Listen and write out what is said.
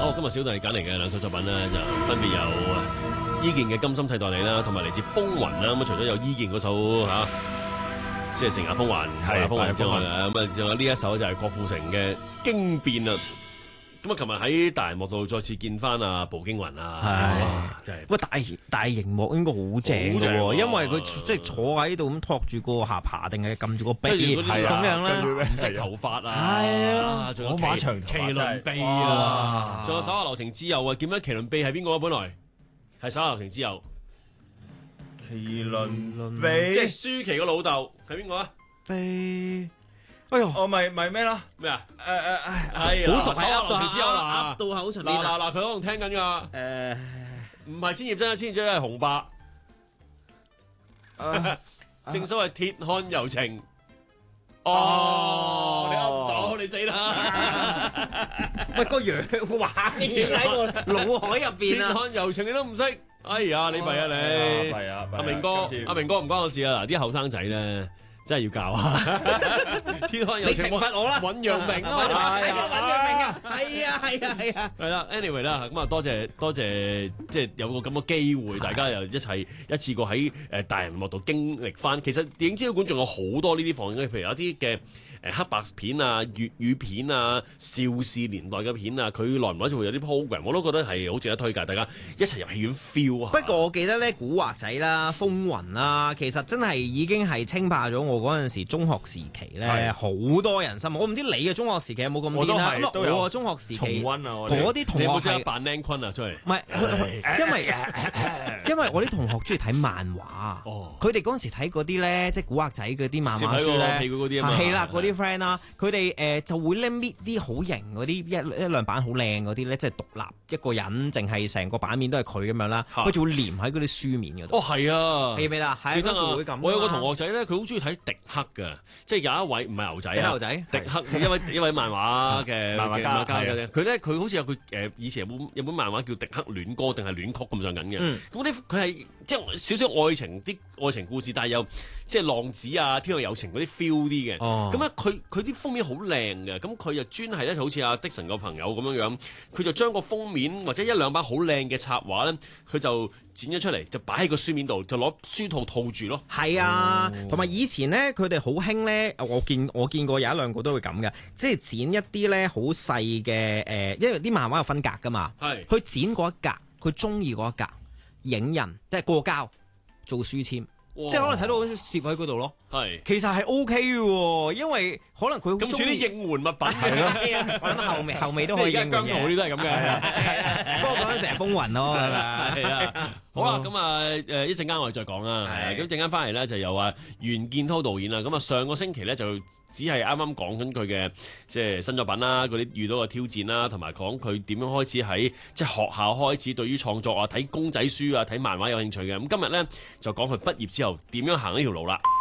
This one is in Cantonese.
好，今日小弟揀嚟嘅兩首作品咧，就分別有伊健嘅《甘心替代你》啦，同埋嚟自風雲啦。咁除咗有伊健嗰首即係《成也風雲》《風雲》之外啦，咁仲有呢一首就係郭富城嘅《驚變》啊。咁啊，琴日喺大銀幕度再次見翻阿步驚雲啊，真係喂大熒幕應該好正嘅喎，因為佢即係坐喺度咁托住個下巴定係撳住個鼻咁樣咧， 唔識頭髮啊， 係啊， 仲有馬長麒麟臂啊，仲有手下留情之友啊，見到麒麟臂係邊個啊？本來係手下留情之友， 麒麟即係臂， 舒淇個老豆係邊個啊？ 鼻。哎呦， 我咪咩啦？ 咩啊？ 好熟手下留情之友啦， 噏到口唇邊啊！ 嗱，佢可能聽緊噶，唔係千葉真，千葉真係紅白，正所謂鐵漢柔情。哦，你噏唔到，你死啦！ 喂，個樣畫面喺個腦海入邊鐵啊！ 漢柔情你都唔識，哎呀，你弊啊你！ 係啊， 阿明哥唔關我事啊！嗱，啲後生仔咧。真係要教啊！天漢有情， 你懲罰我啦！ 尹陽明啊， 係啊，尹陽明啊，係啊！ 係啦 ，anyway 啦，咁啊多謝，即係有個咁嘅機會，大家又一次過喺大銀幕度經歷翻。其實電影資料館仲有好多呢啲放映，譬如有啲嘅黑白片啊、粵語片啊、邵氏年代嘅片啊，佢耐唔耐就會有啲 program， 我都覺得係好值得推介，大家一齊入戲院 feel 啊！ 不過我記得咧，古惑仔啦、風雲啦，其實真係已經係稱霸咗我嗰陣時中學時期咧，好多人心。我唔知你嘅中學時期有冇咁癲啦。咁我中學時期重溫啊， 嗰啲同學你有冇即係扮靚坤啊出嚟？ 唔係，因為我啲同學中意睇漫畫，佢哋嗰陣時睇嗰啲咧，即係古惑仔嗰啲漫畫書咧，係啦，嗰啲 friend 啦，佢哋就會咧搣啲好型嗰啲一兩版好靚嗰啲咧，即係獨立一個人，淨係成個版面都係佢咁樣啦，佢就會黏喺嗰啲書面嗰度。 哦，係啊， 記唔記得？係嗰時會咁。 我有個同學仔咧，佢好中意睇迪克㗎，即係有一位唔係牛仔啊， 牛仔迪克一位漫畫嘅漫畫家嘅，佢好似有佢以前有本漫畫叫《迪克戀歌》定係戀曲咁上緊嘅，咁啲佢係即係少少愛情故事，但係又即係浪子啊、天若有情嗰啲 feel 啲嘅，咁咧佢啲封面好靚嘅，咁佢就專係咧好似阿的神個朋友咁樣樣，佢就將個封面或者一兩版好靚嘅插畫咧，佢就剪咗出嚟，就擺喺個書面度，就攞書套住咯。 係啊，同埋以前咧，佢哋好興咧，我見過有一兩個都會咁嘅，即係剪一啲咧好細嘅因為啲漫畫有分格噶嘛，佢剪嗰一格，佢中意嗰一格，影人即係過膠做書簽。即係可能睇到攝喺嗰度咯，其實係 O K 嘅喎，因為可能佢咁似啲應援物品係咯，我諗後尾都可以應援嘅。 姜濤嗰啲都係咁嘅， 不過講緊成日風雲咯，係啊，好啦，咁啊一陣間我哋再講啦，咁陣間翻嚟咧就有話袁建滔導演啦，咁啊上個星期咧就只係啱啱講緊佢嘅即係新作品啦，嗰啲遇到嘅挑戰啦，同埋講佢點樣開始喺即係學校開始對於創作啊、睇公仔書啊、睇漫畫有興趣嘅，咁今日咧就講佢畢業之後點樣行呢條路啦。